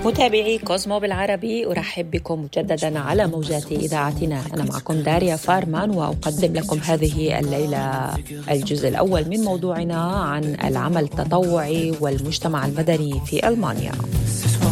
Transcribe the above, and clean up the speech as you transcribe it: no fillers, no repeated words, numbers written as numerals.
متابعي كوزمو بالعربي، أرحب بكم مجددا على موجات إذاعتنا. أنا معكم داريا فارمان، وأقدم لكم هذه الليلة الجزء الأول من موضوعنا عن العمل التطوعي والمجتمع المدني في ألمانيا.